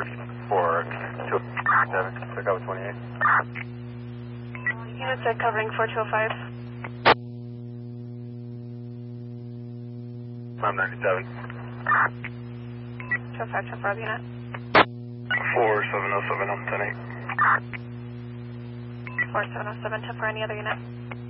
for 207, Chicago 28. Units are covering 4205. 597. 205, 205 unit. 4707 on 108. 4707, 10 for any other unit.